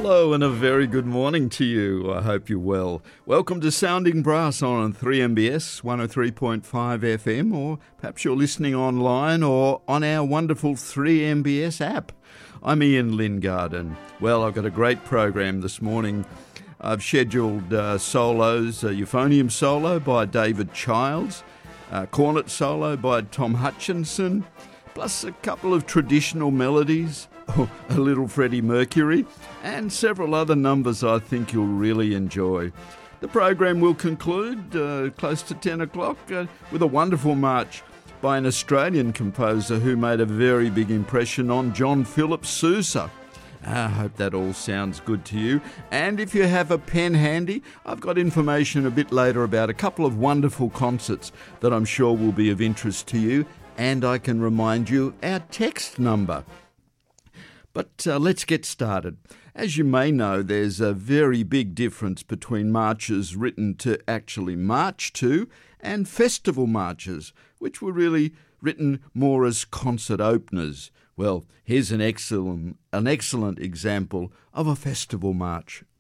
Hello and a very good morning to you. I hope you're well. Welcome to Sounding Brass on 3MBS 103.5 FM, or perhaps you're listening online or on our wonderful 3MBS app. I'm Ian Lingard, and well, I've got a great program this morning. I've scheduled solos, a euphonium solo by David Childs, a cornet solo by Tom Hutchinson, plus a couple of traditional melodies, a little Freddie Mercury, and several other numbers I think you'll really enjoy. The program will conclude close to 10 o'clock with a wonderful march by an Australian composer who made a very big impression on John Philip Sousa. I hope that all sounds good to you. And if you have a pen handy, I've got information a bit later about a couple of wonderful concerts that I'm sure will be of interest to you. And I can remind you our text number. But let's get started. As you may know, there's a very big difference between marches written to actually march to and festival marches, which were really written more as concert openers. Well, here's an excellent example of a festival march